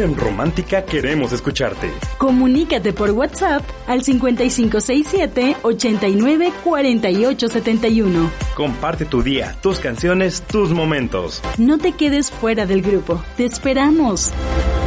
en Romántica queremos escucharte. Comunícate por WhatsApp al 5567-894871. Comparte tu día, tus canciones, tus momentos. No te quedes fuera del grupo. Te esperamos.